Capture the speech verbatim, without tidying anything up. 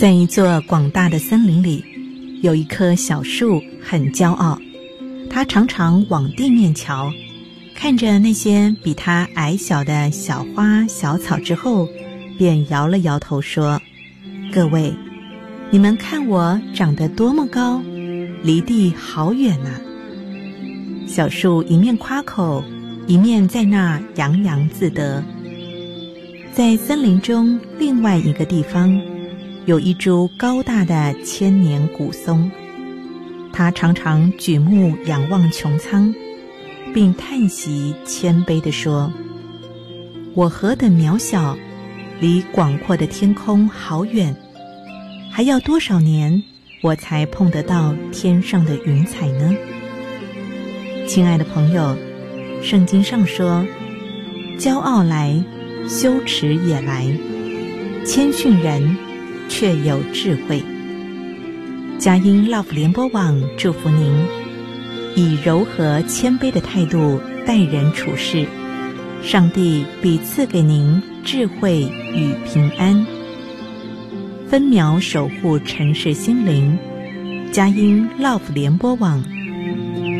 在一座广大的森林里，有一棵小树很骄傲，它常常往地面瞧，看着那些比它矮小的小花小草之后，便摇了摇头说：各位，你们看我长得多么高，离地好远啊。小树一面夸口，一面在那洋洋自得。在森林中另外一个地方，有一株高大的千年古松，它常常举目仰望穹苍，并叹息谦卑地说：我何等渺小，离广阔的天空好远，还要多少年我才碰得到天上的云彩呢？亲爱的朋友，圣经上说，骄傲来，羞耻也来，谦逊人却有智慧。佳音 Love 联播网祝福您，以柔和谦卑的态度待人处事，上帝必赐给您智慧与平安。分秒守护城市心灵，佳音 Love 联播网。